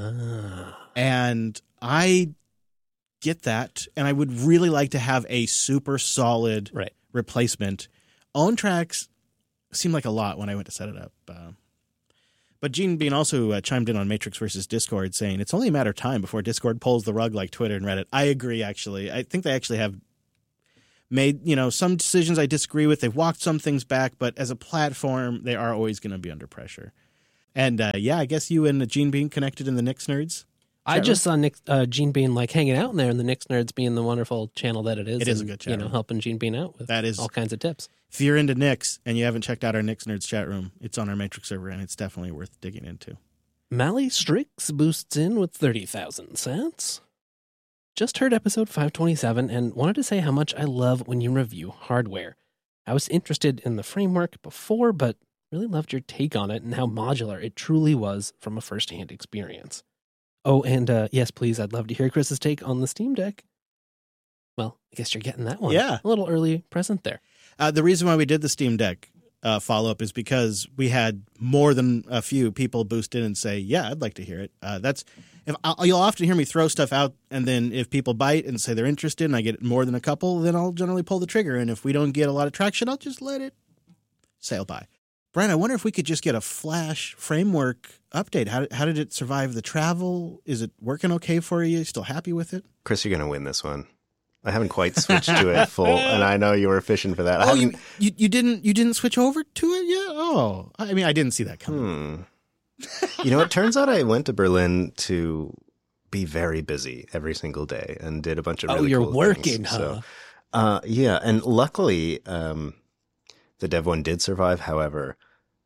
S2: Ah,
S1: And I get that, and I would really like to have a super solid
S2: right.
S1: replacement. Own tracks seemed like a lot when I went to set it up. Uh, but Gene Bean also uh, chimed in on Matrix versus Discord saying it's only a matter of time before Discord pulls the rug like Twitter and Reddit. I agree, actually. I think they actually have made, you know, some decisions I disagree with. They've walked some things back, but as a platform, they are always going to be under pressure. And uh, yeah, I guess you and Gene Bean connected in the Knicks Nerds.
S2: I just saw Nick, uh, Gene Bean like hanging out in there, and the Knicks Nerds being the wonderful channel that it is.
S1: It is
S2: and,
S1: a good chat
S2: You know,
S1: room.
S2: helping Gene Bean out with
S1: That is-
S2: all kinds of tips.
S1: If you're into Knicks and you haven't checked out our Knicks Nerds chat room, it's on our Matrix server, and it's definitely worth digging into.
S2: Mally Strix boosts in with thirty thousand cents. Just heard episode five twenty-seven and wanted to say how much I love when you review hardware. I was interested in the framework before, but really loved your take on it and how modular it truly was from a first-hand experience. Oh, and uh, yes, please, I'd love to hear Chris's take on the Steam Deck. Well, I guess you're getting that one.
S1: Yeah.
S2: A little early present there.
S1: Uh, the reason why we did the Steam Deck uh, follow-up is because we had more than a few people boost in and say, yeah, I'd like to hear it. Uh, that's if I'll, You'll often hear me throw stuff out, and then if people bite and say they're interested and I get more than a couple, then I'll generally pull the trigger. And if we don't get a lot of traction, I'll just let it sail by. Brian, I wonder if we could just get a Flash framework update. How, how did it survive the travel? Is it working okay for you? Still happy with it?
S3: Chris, you're going to win this one. I haven't quite switched to it full, and I know you were fishing for that. I
S1: Oh, you,
S3: haven't-
S1: you you didn't you didn't switch over to it yet? Oh, I mean, I didn't see that coming.
S3: Hmm. You know, it turns out I went to Berlin to be very busy every single day and did a bunch of
S2: Oh,
S3: really
S2: you're
S3: cool
S2: working,
S3: things.
S2: huh?
S3: So, uh, yeah, and luckily, um, the Dev one did survive. However,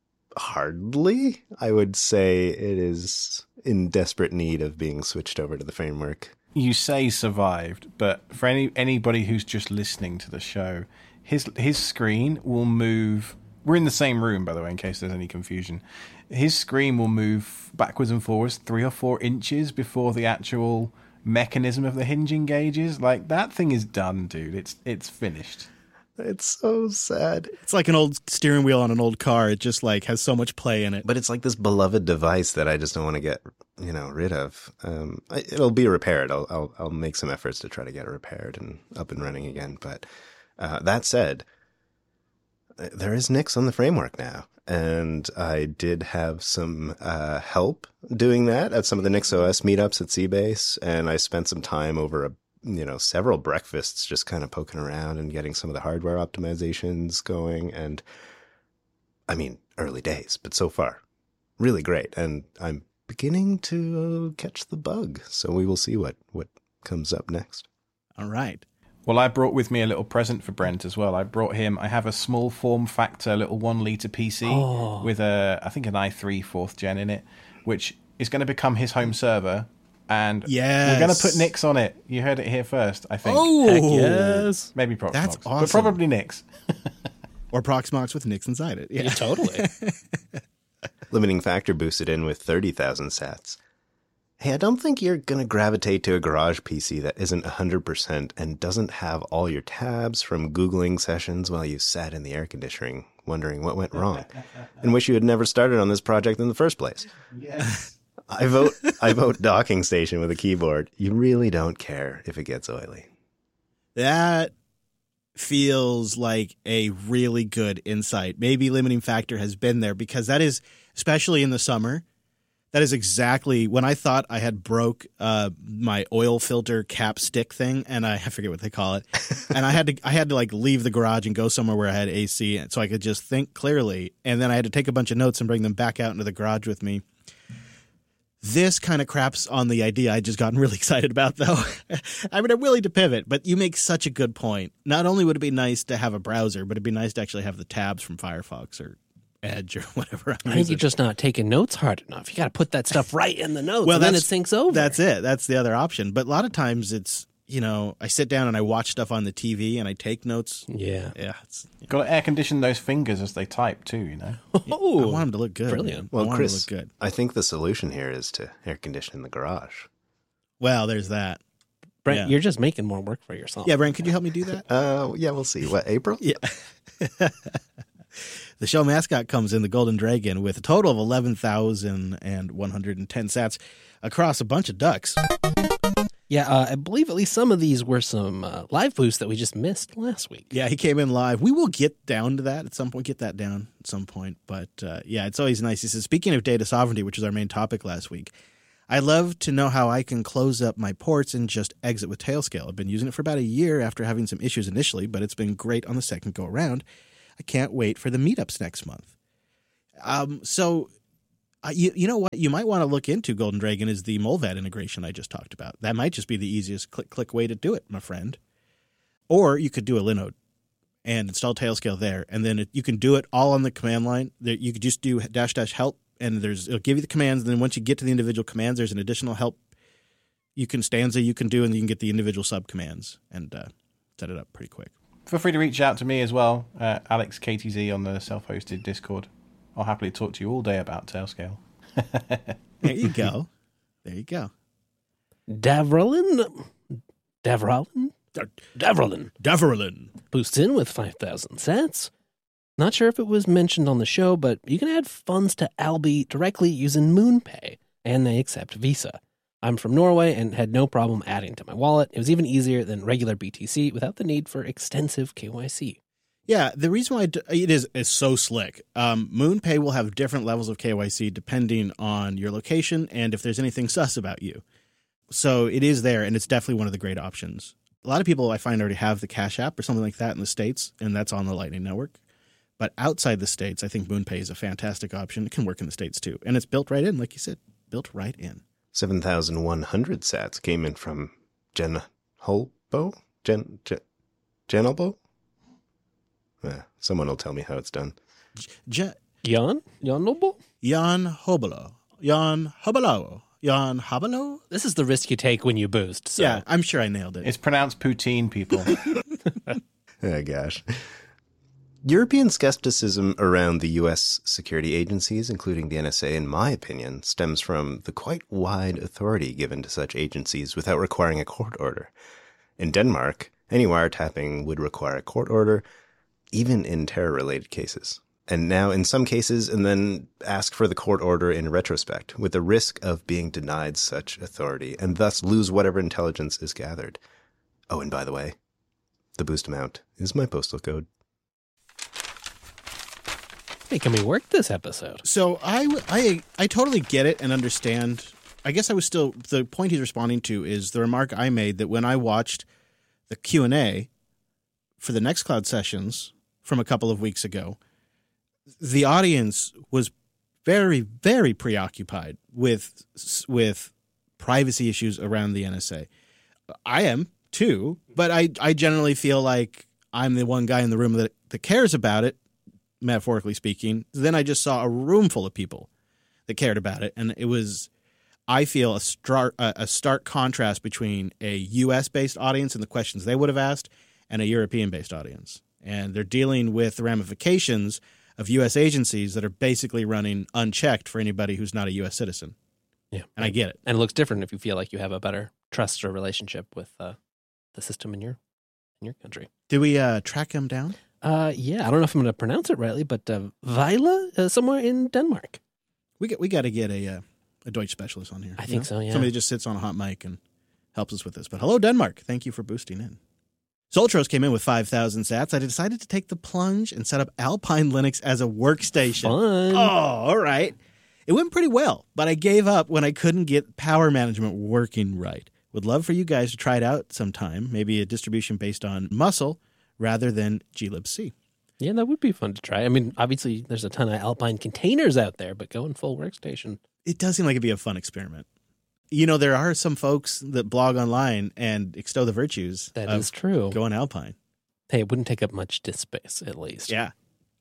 S3: hardly. I would say it is in desperate need of being switched over to the framework.
S4: You say survived, but for any anybody who's just listening to the show, his his screen will move. We're in the same room, by the way, in case there's any confusion. His screen will move backwards and forwards three or four inches before the actual mechanism of the hinge engages. Like, that thing is done, dude. It's it's finished.
S3: It's so sad.
S1: It's like an old steering wheel on an old car. It just like has so much play in it.
S3: But it's like this beloved device that I just don't want to get, you know, rid of. Um, I- it'll be repaired. I'll, I'll I'll make some efforts to try to get it repaired and up and running again. But uh, that said, there is Nix on the framework now, and I did have some uh, help doing that at some of the NixOS meetups at Seabase, and I spent some time over a you know, several breakfasts just kind of poking around and getting some of the hardware optimizations going. And I mean, early days, but so far, really great. And I'm beginning to uh, catch the bug. So we will see what, what comes up next.
S1: All right.
S4: Well, I brought with me a little present for Brent as well. I brought him, I have a small form factor little one litre P C
S2: Oh.
S4: with a, I think an i three fourth gen in it, which is going to become his home server. And
S1: Yes.
S4: we're going to put Nix on it. You heard it here first, I think.
S1: Oh,
S2: Heck yes.
S4: Maybe Proxmox.
S1: That's
S4: But
S1: awesome.
S4: probably Nix.
S1: Or Proxmox with Nix inside it. Yeah.
S2: Yeah, totally.
S3: Limiting Factor boosted in with thirty thousand sats. Hey, I don't think you're going to gravitate to a garage P C that isn't one hundred percent and doesn't have all your tabs from Googling sessions while you sat in the air conditioning wondering what went wrong and wish you had never started on this project in the first place.
S4: Yes.
S3: I vote I vote docking station with a keyboard. You really don't care if it gets oily.
S1: That feels like a really good insight. Maybe Limiting Factor has been there because that is, especially in the summer, that is exactly when I thought I had broke uh, my oil filter cap stick thing, and I, I forget what they call it. And I had to I had to like leave the garage and go somewhere where I had A C so I could just think clearly. And then I had to take a bunch of notes and bring them back out into the garage with me. This kind of craps on the idea I just gotten really excited about, though. I mean, I'm willing to pivot, but you make such a good point. Not only would it be nice to have a browser, but it'd be nice to actually have the tabs from Firefox or Edge or whatever. I'm
S2: I think
S1: using.
S2: you're just not taking notes hard enough. You got to put that stuff right in the notes,
S1: Well,
S2: and then it
S1: that's-
S2: sinks over.
S1: That's it. That's the other option. But a lot of times it's, you know, I sit down and I watch stuff on the T V and I take notes.
S2: yeah.
S1: Yeah. It's,
S4: Got to air condition those fingers as they type too, you know.
S1: I
S2: Oh,
S1: want them to look good.
S2: brilliant.
S1: man.
S3: Well,
S1: I want
S3: Chris,
S1: them to look good.
S3: I think the solution here is to air condition the garage.
S1: Well, there's that.
S2: Brent,
S1: yeah.
S2: you're just making more work for yourself.
S1: Yeah, Brian, could you help me do that?
S3: Uh, yeah, we'll see. What, April?
S1: Yeah. The show mascot comes in, the Golden Dragon, with a total of eleven thousand one hundred ten sats across a bunch of ducks.
S2: Yeah, uh, I believe at least some of these were some uh, live boosts that we just missed last week.
S1: Yeah, he came in live. We will get down to that at some point, get that down at some point. But uh, yeah, it's always nice. He says, speaking of data sovereignty, which is our main topic last week, I love to know how I can close up my ports and just exit with Tailscale. I've been using it for about a year after having some issues initially, but it's been great on the second go around. I can't wait for the meetups next month. Um, so... Uh, you, you know what you might want to look into, Golden Dragon, is the Molvad integration I just talked about. That might just be the easiest click-click way to do it, my friend. Or you could do a Linode and install Tailscale there, and then it, you can do it all on the command line. There, you could just do dash dash help, and there's it'll give you the commands. And then once you get to the individual commands, there's an additional help you can stanza you can do, and you can get the individual subcommands and uh, set it up pretty quick.
S4: Feel free to reach out to me as well, uh, Alex K T Z on the self-hosted Discord. I'll happily talk to you all day about Tailscale.
S1: There you go. There you go.
S2: Davrolin? Davrolin? Davrolin.
S1: Davrolin.
S2: Boosts in with five thousand sats. Not sure if it was mentioned on the show, but you can add funds to Alby directly using MoonPay, and they accept Visa. I'm from Norway and had no problem adding to my wallet. It was even easier than regular B T C without the need for extensive K Y C.
S1: Yeah, the reason why it is is so slick. Um, MoonPay will have different levels of K Y C depending on your location and if there's anything sus about you. So it is there, and it's definitely one of the great options. A lot of people I find already have the Cash App or something like that in the States, and that's on the Lightning Network. But outside the States, I think MoonPay is a fantastic option. It can work in the States too, and it's built right in, like you said, built right in.
S3: seven thousand one hundred sats came in from Jen Holbo? Jen, Jen, Jenelbo? Yeah, someone will tell me how it's done.
S1: J-
S2: Jan? Jan Noble?
S1: Jan Hobelo. Jan Hobelo. Jan Hobelo?
S2: This is the risk you take when you boost. So.
S1: Yeah, I'm sure I nailed it.
S4: It's pronounced poutine, people.
S3: Oh, gosh. European skepticism around the U S security agencies, including the N S A, in my opinion, stems from the quite wide authority given to such agencies without requiring a court order. In Denmark, any wiretapping would require a court order, even in terror-related cases. And now in some cases, and then ask for the court order in retrospect, with the risk of being denied such authority, and thus lose whatever intelligence is gathered. Oh, and by the way, the boost amount is my postal code.
S2: Making me work this episode.
S1: So I, I, I totally get it and understand. I guess I was still, the point he's responding to is the remark I made that when I watched the Q and A for the Nextcloud sessions from a couple of weeks ago, the audience was very, very preoccupied with with privacy issues around the N S A. I am too, but I, I generally feel like I'm the one guy in the room that, that cares about it, metaphorically speaking. Then I just saw a room full of people that cared about it, and it was, I feel, a stark, a stark contrast between a U S-based audience and the questions they would have asked and a European-based audience. And they're dealing with the ramifications of U S agencies that are basically running unchecked for anybody who's not a U S citizen.
S2: Yeah.
S1: And I get it.
S2: And it looks different if you feel like you have a better trust or relationship with uh, the system in your in your country.
S1: Did we uh, track him down?
S2: Uh, yeah, I don't know if I'm going to pronounce it rightly, but uh, Vejle, uh, somewhere in Denmark.
S1: We got we got to get a uh, a Deutsch specialist on here.
S2: I
S1: you
S2: think
S1: know?
S2: so, yeah.
S1: Somebody that just sits on a hot mic and helps us with this. But hello, Denmark. Thank you for boosting in. Soltros came in with five thousand sats. I decided to take the plunge and set up Alpine Linux as a workstation.
S2: Fun.
S1: Oh, all right. It went pretty well, but I gave up when I couldn't get power management working right. Would love for you guys to try it out sometime. Maybe a distribution based on Muscle rather than glibc.
S2: Yeah, that would be fun to try. I mean, obviously, there's a ton of Alpine containers out there, but going full workstation.
S1: It does seem like it'd be a fun experiment. You know, there are some folks that blog online and extol the virtues
S2: That
S1: of
S2: is true.
S1: going Alpine.
S2: Hey, it wouldn't take up much disk space, at least.
S1: Yeah.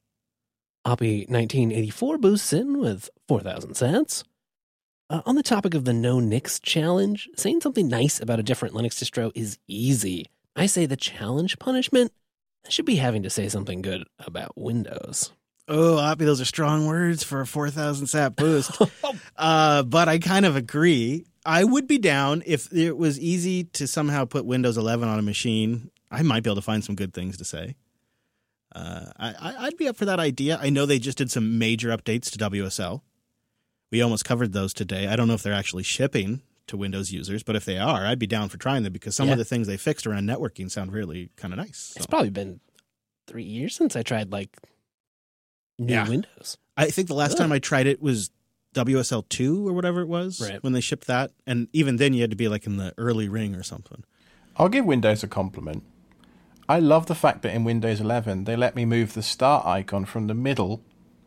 S2: Oppie nineteen eighty-four boosts in with four thousand sats. Uh, on the topic of the No Nix challenge, saying something nice about a different Linux distro is easy. I say the challenge punishment, I should be having to say something good about Windows.
S1: Oh, Oppie, those are strong words for a four thousand sat boost. uh, but I kind of agree. I would be down if it was easy to somehow put Windows eleven on a machine. I might be able to find some good things to say. Uh, I, I'd be up for that idea. I know they just did some major updates to W S L. We almost covered those today. I don't know if they're actually shipping to Windows users, but if they are, I'd be down for trying them because some
S2: Yeah.
S1: of the things they fixed around networking sound really kind of nice.
S2: It's
S1: So.
S2: probably been three years since I tried like new
S1: Yeah.
S2: Windows.
S1: I think the last
S2: Ugh.
S1: time I tried it was W S L two or whatever it was
S2: Right.
S1: when they shipped that. And even then you had to be like in the early ring or something.
S4: I'll give Windows a compliment. I love the fact that in Windows eleven they let me move the start icon from the middle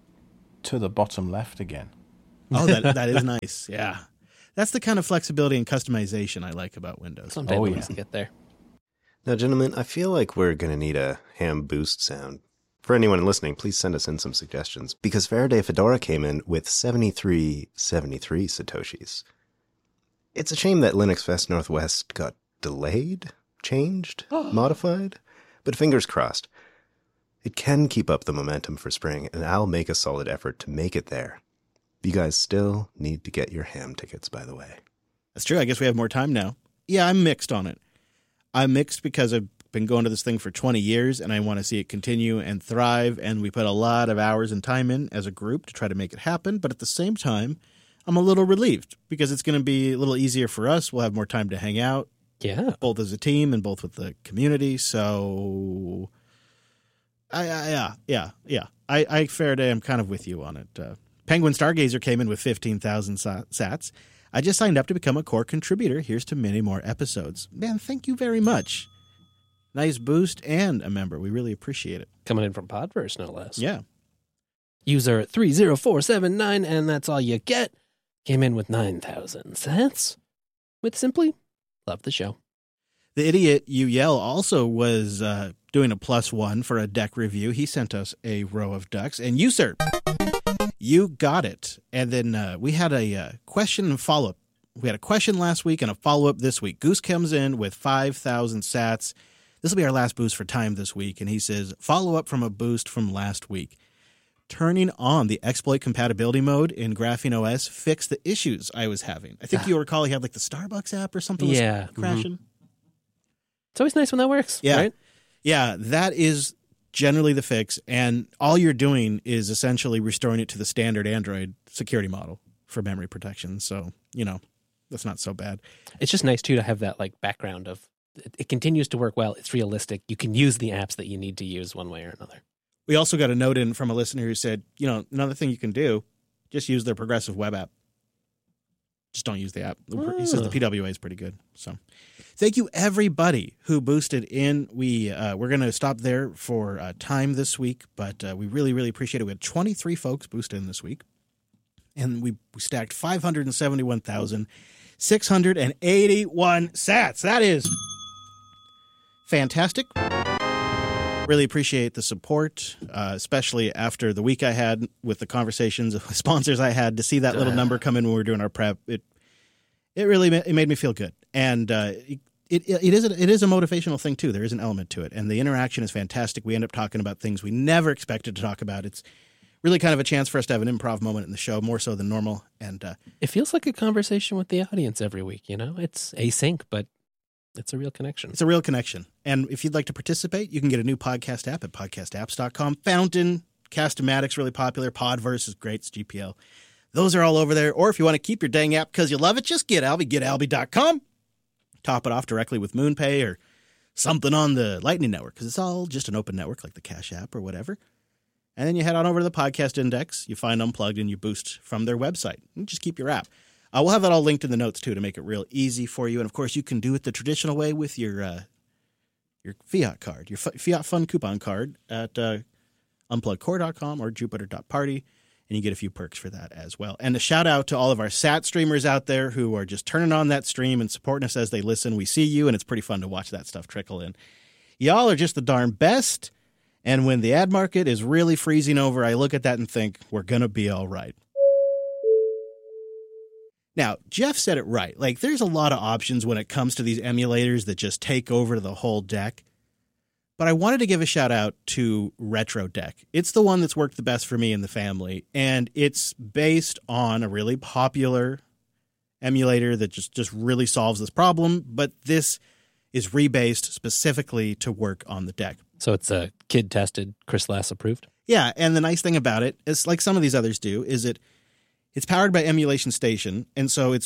S4: to the bottom left again.
S1: Oh, that that is nice. Yeah. That's the kind of flexibility and customization I like about Windows.
S2: Someday
S4: Oh,
S2: we
S4: yeah.
S2: must get there.
S3: Now, gentlemen, I feel like we're going to need a ham boost sound. For anyone listening, please send us in some suggestions, because Faraday Fedora came in with seventy-three seventy-three Satoshis. It's a shame that Linux Fest Northwest got delayed, changed, modified, but fingers crossed. It can keep up the momentum for spring, and I'll make a solid effort to make it there. You guys still need to get your ham tickets, by the way.
S1: That's true. I guess we have more time now. Yeah, I'm mixed on it. I'm mixed because I've been going to this thing for twenty years and I want to see it continue and thrive. And we put a lot of hours and time in as a group to try to make it happen. But at the same time, I'm a little relieved because it's going to be a little easier for us. We'll have more time to hang out,
S2: Yeah.
S1: both as a team and both with the community. So, I, I yeah, yeah, yeah. I, I Faraday, I'm kind of with you on it. Uh, Penguin Stargazer came in with fifteen thousand sats. I just signed up to become a core contributor. Here's to many more episodes. Man, thank you very much. Nice boost and a member. We really appreciate it.
S2: Coming in from Podverse, no less.
S1: Yeah.
S2: User three zero four seven nine, and that's all you get, came in with nine thousand sats. With simply, love the show.
S1: The idiot you yell also was uh, doing a plus one for a deck review. He sent us a row of ducks. And you, sir, you got it. And then uh, we had a uh, question and follow-up. We had a question last week and a follow-up this week. Goose comes in with five thousand sats. This will be our last boost for time this week. And he says, follow-up from a boost from last week. Turning on the exploit compatibility mode in Graphene O S fixed the issues I was having. I think you recall he had like the Starbucks app or something was
S2: Yeah.
S1: crashing.
S2: It's always nice when that works.
S1: Yeah.
S2: Right?
S1: Yeah, that is generally the fix. And all you're doing is essentially restoring it to the standard Android security model for memory protection. So, you know, that's not so bad.
S2: It's just nice, too, to have that like background of it, it continues to work well. It's realistic. You can use the apps that you need to use one way or another.
S1: We also got a note in from a listener who said, you know, another thing you can do, just use their progressive web app. Just don't use the app. He says the P W A is pretty good. So thank you, everybody who boosted in. We, uh, we're going to stop there for uh, time this week, but uh, we really, really appreciate it. We had twenty-three folks boost in this week, and we, we stacked five hundred seventy-one thousand six hundred eighty-one sats. That is fantastic. Really appreciate the support, uh, especially after the week I had with the conversations with sponsors I had. To see that little number come in when we were doing our prep, it it really ma- it made me feel good. And uh, it, it it is a, it is a motivational thing too. There is an element to it, and the interaction is fantastic. We end up talking about things we never expected to talk about. It's really kind of a chance for us to have an improv moment in the show, more so than normal. And uh,
S2: It feels like a conversation with the audience every week, you know? It's async, but it's a real connection.
S1: it's a real connection. And if you'd like to participate, you can get a new podcast app at podcast apps dot com. Fountain, Cast-O-Matic's really popular. Podverse is great. It's G P L. Those are all over there. Or if you want to keep your dang app because you love it, just get Alby, get alby dot com. Top it off directly with MoonPay or something on the Lightning Network because it's all just an open network like the Cash App or whatever. And then you head on over to the Podcast Index. You find Unplugged and you boost from their website. And just keep your app. Uh, we'll have that all linked in the notes, too, to make it real easy for you. And, of course, you can do it the traditional way with your uh, your Fiat card, your F- Fiat Fun coupon card at uh, unplugged core dot com or jupiter dot party, and you get a few perks for that as well. And a shout-out to all of our Sat streamers out there who are just turning on that stream and supporting us as they listen. We see you, and it's pretty fun to watch that stuff trickle in. Y'all are just the darn best, and when the ad market is really freezing over, I look at that and think, we're going to be all right. Now, Jeff said it right. Like, there's a lot of options when it comes to these emulators that just take over the whole deck. But I wanted to give a shout out to RetroDeck. It's the one that's worked the best for me and the family. And it's based on a really popular emulator that just, just really solves this problem. But this is rebased specifically to work on the deck.
S2: So it's a kid tested, Chris Lass approved.
S1: Yeah, and the nice thing about it is, like some of these others do, is it it's powered by Emulation Station, and so it's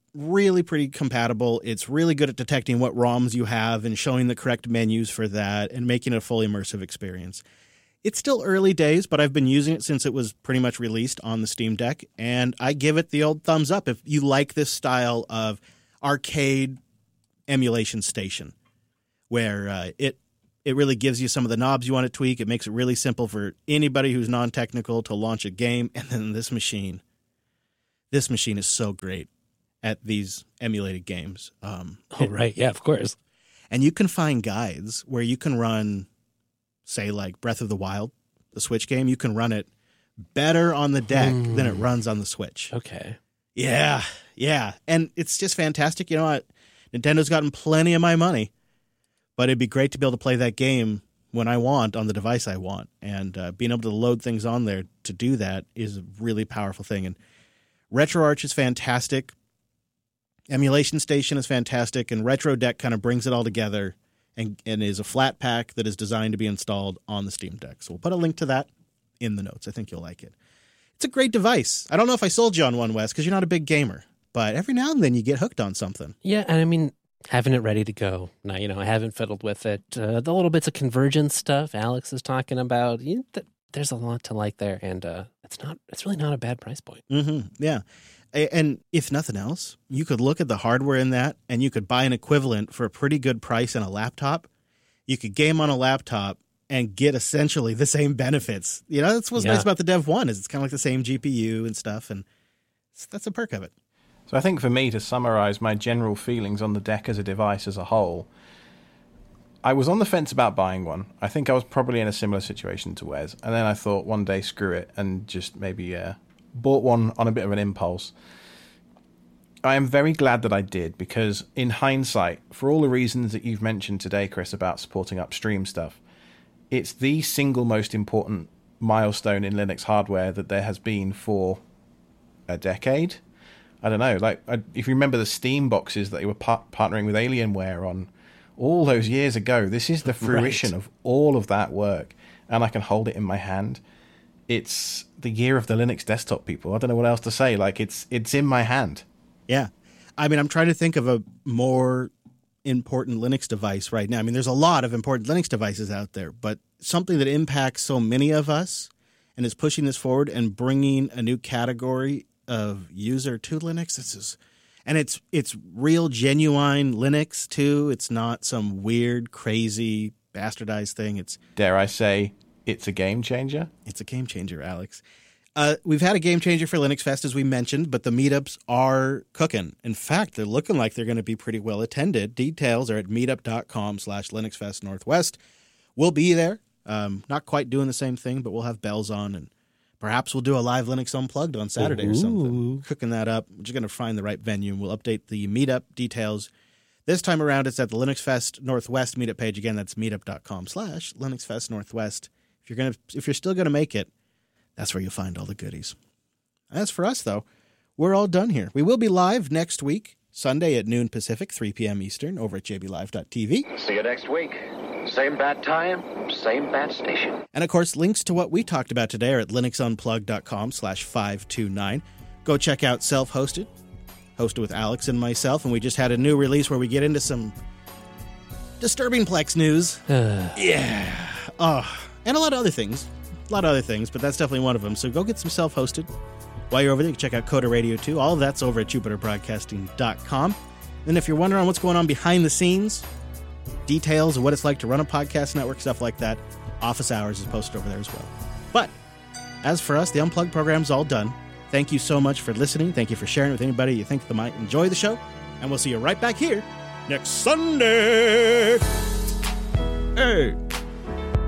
S1: really pretty compatible. It's really good at detecting what ROMs you have and showing the correct menus for that and making it a fully immersive experience. It's still early days, but I've been using it since it was pretty much released on the Steam Deck, and I give it the old thumbs up if you like this style of arcade emulation station, where uh, it it really gives you some of the knobs you want to tweak. It makes it really simple for anybody who's non-technical to launch a game, and then this machine, this machine is so great at these emulated games. Um,
S2: oh, right. Yeah, of course.
S1: And you can find guides where you can run, say, like Breath of the Wild, the Switch game. You can run it better on the deck mm. than it runs on the Switch.
S2: Okay.
S1: Yeah, yeah. And it's just fantastic. You know what? Nintendo's gotten plenty of my money, but it'd be great to be able to play that game when I want on the device I want. And uh, being able to load things on there to do that is a really powerful thing. And RetroArch is fantastic. Emulation Station is fantastic. And RetroDeck kind of brings it all together and, and is a flat pack that is designed to be installed on the Steam Deck. So we'll put a link to that in the notes. I think you'll like it. It's a great device. I don't know if I sold you on one, Wes, because you're not a big gamer. But every now and then you get hooked on something.
S2: Yeah, and I mean, having it ready to go. Now, you know, I haven't fiddled with it. Uh, the little bits of convergence stuff Alex is talking about, you know, th- there's a lot to like there. And uh, it's not. It's really not a bad price point.
S1: Mm-hmm. Yeah. And if nothing else, you could look at the hardware in that and you could buy an equivalent for a pretty good price in a laptop. You could game on a laptop and get essentially the same benefits. You know, that's what's yeah. nice about the Dev one is it's kind of like the same G P U and stuff. And that's a perk of it.
S4: So I think for me, to summarize my general feelings on the deck as a device as a whole, I was on the fence about buying one. I think I was probably in a similar situation to Wes. And then I thought one day, screw it, and just maybe uh, bought one on a bit of an impulse. I am very glad that I did, because in hindsight, for all the reasons that you've mentioned today, Chris, about supporting upstream stuff, it's the single most important milestone in Linux hardware that there has been for a decade. I don't know, like, if you remember the Steam boxes that they were par- partnering with Alienware on all those years ago, this is the fruition right. of all of that work, and I can hold it in my hand. It's the year of the Linux desktop, people. I don't know what else to say. Like, it's it's in my hand.
S1: Yeah. I mean, I'm trying to think of a more important Linux device right now. I mean, there's a lot of important Linux devices out there, but something that impacts so many of us and is pushing this forward and bringing a new category of user to Linux. This is, and it's it's real, genuine Linux too. It's not some weird, crazy, bastardized thing. It's,
S4: dare I say, it's a game changer.
S1: It's a game changer, Alex. Uh, we've had a game changer for Linux Fest, as we mentioned, but the meetups are cooking. In fact, they're looking like they're going to be pretty well attended. Details are at meetup.com slash Linux Fest Northwest. We'll be there. Um, not quite doing the same thing, but we'll have bells on, and perhaps we'll do a live Linux Unplugged on Saturday Ooh. or something. Cooking that up. We're just going to find the right venue, and we'll update the meetup details. This time around, it's at the Linux Fest Northwest meetup page. Again, that's meetup.com slash Linux Fest Northwest. If you're gonna, if you're still going to make it, that's where you'll find all the goodies. As for us, though, we're all done here. We will be live next week, Sunday at noon Pacific, three p.m. Eastern, over at j b live dot t v.
S6: See you next week. Same bad time, same bad station.
S1: And, of course, links to what we talked about today are at linuxunplugged.com slash 529. Go check out Self-Hosted, hosted with Alex and myself, and we just had a new release where we get into some disturbing Plex news. yeah. Oh, and a lot of other things. A lot of other things, but that's definitely one of them. So go get some Self-Hosted. While you're over there, you can check out Coda Radio too. All of that's over at jupiter broadcasting dot com. And if you're wondering what's going on behind the scenes, details of what it's like to run a podcast network, stuff like that, Office Hours is posted over there as well. But as for us, the Unplugged program's all done. Thank you so much for listening. Thank you for sharing with anybody you think that might enjoy the show. And we'll see you right back here next Sunday. Hey!